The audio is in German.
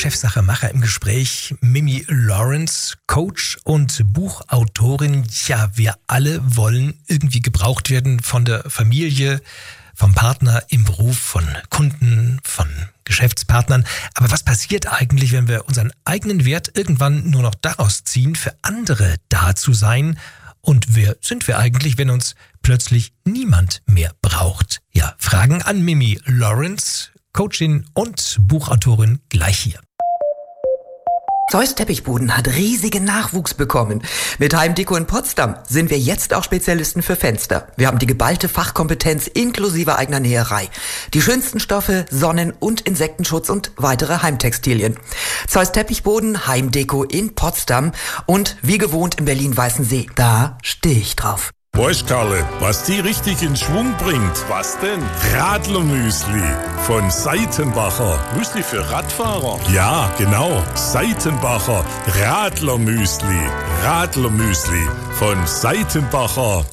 Chefsache-Macher im Gespräch, Mimi Lawrence, Coach und Buchautorin. Ja, wir alle wollen irgendwie gebraucht werden von der Familie, vom Partner, im Beruf, von Kunden, von Geschäftspartnern. Aber was passiert eigentlich, wenn wir unseren eigenen Wert irgendwann nur noch daraus ziehen, für andere da zu sein? Und wer sind wir eigentlich, wenn uns plötzlich niemand mehr braucht? Ja, Fragen an Mimi Lawrence, Coachin und Buchautorin, gleich hier. Zeus Teppichboden hat riesigen Nachwuchs bekommen. Mit Heimdeko in Potsdam sind wir jetzt auch Spezialisten für Fenster. Wir haben die geballte Fachkompetenz inklusive eigener Näherei. Die schönsten Stoffe, Sonnen- und Insektenschutz und weitere Heimtextilien. Zeus Teppichboden, Heimdeko in Potsdam und wie gewohnt in Berlin-Weißensee. Da stehe ich drauf. Weißt Karle, was die richtig in Schwung bringt? Was denn? Radlermüsli von Seitenbacher. Müsli für Radfahrer? Ja, genau. Seitenbacher Radlermüsli. Radlermüsli von Seitenbacher.